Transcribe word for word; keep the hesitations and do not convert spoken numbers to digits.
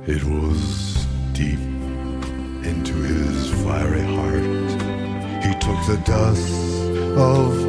It was deep into his fiery heart. He took the dust of